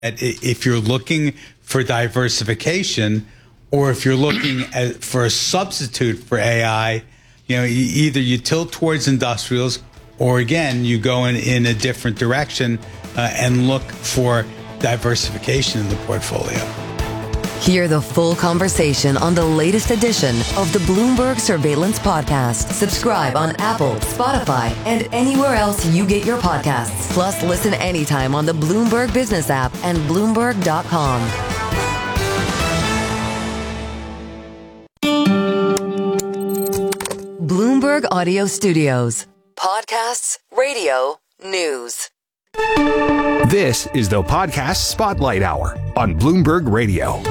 If you're looking for diversification, or if you're looking for a substitute for AI, either you tilt towards industrials, or again, you go in a different direction and look for diversification in the portfolio. Hear the full conversation on the latest edition of the Bloomberg Surveillance Podcast. Subscribe on Apple, Spotify, and anywhere else you get your podcasts. Plus, listen anytime on the Bloomberg Business app and Bloomberg.com. Bloomberg Audio Studios. Podcasts, radio, news. This is the Podcast Spotlight Hour on Bloomberg Radio.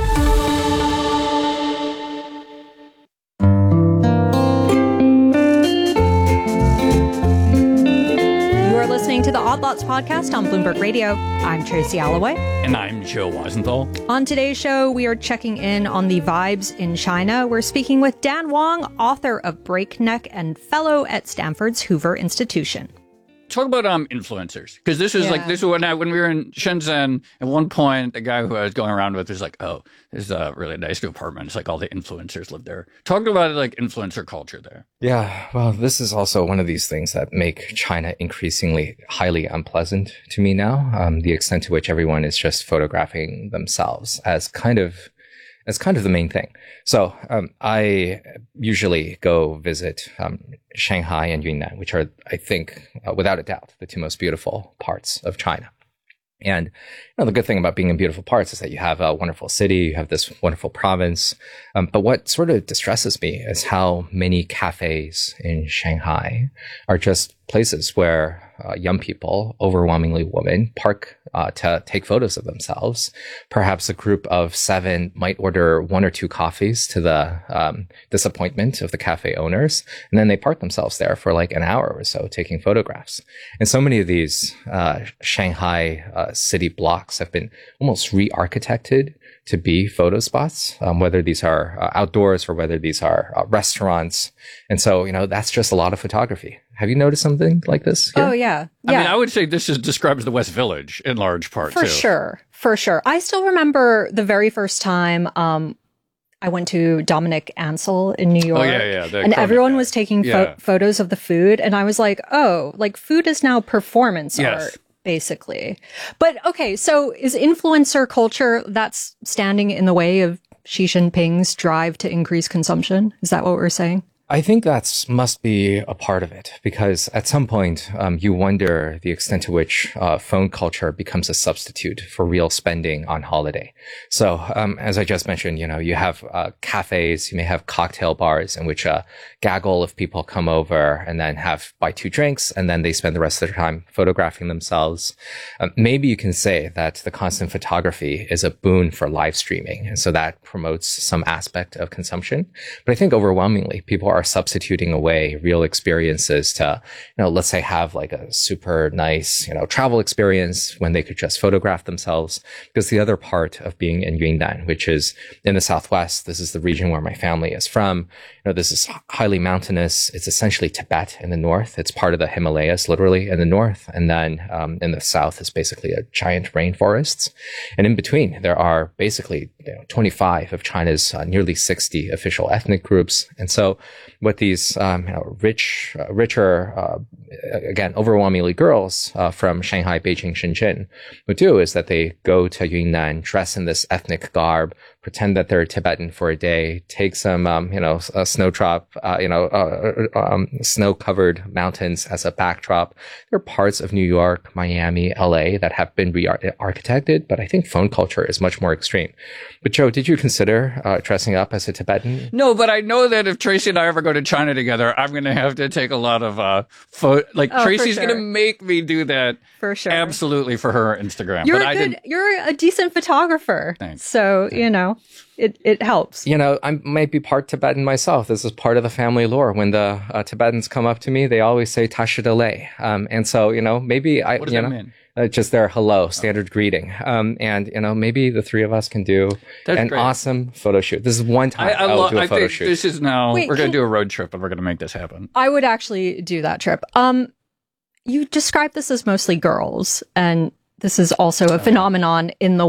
Listening to the Odd Lots podcast on Bloomberg Radio. I'm Tracy Alloway. And I'm Joe Weisenthal. On today's show, we are checking in on the vibes in China. We're speaking with Dan Wang, author of Breakneck and fellow at Stanford's Hoover Institution. Talk about influencers, because this is when we were in Shenzhen. At one point, the guy who I was going around with was like, "Oh, there's a really nice new apartment. It's like all the influencers live there." Talk about like influencer culture there. Yeah, well, this is also one of these things that make China increasingly highly unpleasant to me now. The extent to which everyone is just photographing themselves as kind of the main thing. So I usually go visit Shanghai and Yunnan, which are, I think, without a doubt, the two most beautiful parts of China. And the good thing about being in beautiful parts is that you have a wonderful city, you have this wonderful province. But what sort of distresses me is how many cafes in Shanghai are just places where young people, overwhelmingly women, park to take photos of themselves. Perhaps a group of 7 might order 1 or 2 coffees to the disappointment of the cafe owners, and then they park themselves there for like an hour or so taking photographs. And so many of these Shanghai city blocks have been almost re-architected to be photo spots, whether these are outdoors or whether these are restaurants. And so, that's just a lot of photography. Have you noticed something like this here? Oh, yeah. I mean, I would say this describes the West Village in large part, For sure. I still remember the very first time I went to Dominic Ansel in New York. Oh, yeah. And everyone was taking photos of the food. And I was like, oh, like food is now performance art, basically. But okay, so is influencer culture that's standing in the way of Xi Jinping's drive to increase consumption? Is that what we're saying? I think that must be a part of it, because at some point, you wonder the extent to which phone culture becomes a substitute for real spending on holiday. So, as I just mentioned, you have cafes, you may have cocktail bars in which a gaggle of people come over and then buy 2 drinks, and then they spend the rest of their time photographing themselves. Maybe you can say that the constant photography is a boon for live streaming, and so that promotes some aspect of consumption. But I think overwhelmingly, people are substituting away real experiences to, let's say have like a super nice, travel experience when they could just photograph themselves. Because the other part of being in Yunnan, which is in the Southwest, this is the region where my family is from. This is highly mountainous. It's essentially Tibet in the north. It's part of the Himalayas, literally in the north. And then in the south is basically a giant rainforests. And in between, there are basically 25 of China's nearly 60 official ethnic groups. And so what these richer, again, overwhelmingly girls from Shanghai, Beijing, Shenzhen would do is that they go to Yunnan, dress in this ethnic garb, pretend that they're Tibetan for a day, take some, a snow-covered mountains as a backdrop. There are parts of New York, Miami, LA that have been re-architected, but I think phone culture is much more extreme. But Joe, did you consider dressing up as a Tibetan? No, but I know that if Tracy and I ever go to China together, I'm going to have to take a lot of Tracy's going to make me do that. For sure. Absolutely, for her Instagram. You're a decent photographer. Thanks. So, it helps. I might be part Tibetan myself. This is part of the family lore. When the Tibetans come up to me, they always say "Tashidale," and so maybe what does that mean? Just their hello, standard greeting. And maybe the 3 of us can do awesome photo shoot. This is one time I'll do a photo shoot. This is now we're going to do a road trip and we're going to make this happen. I would actually do that trip. You describe this as mostly girls, and this is also a phenomenon in the